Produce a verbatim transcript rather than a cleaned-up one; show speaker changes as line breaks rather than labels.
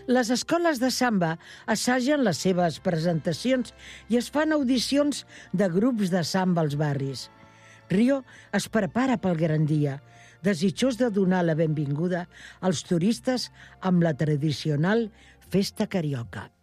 Les escoles de samba assagen les seves presentacions i es fan audicions de grups de samba als barris. Rio es prepara pel gran dia, desitjós de donar la benvinguda als turistes amb la tradicional festa carioca.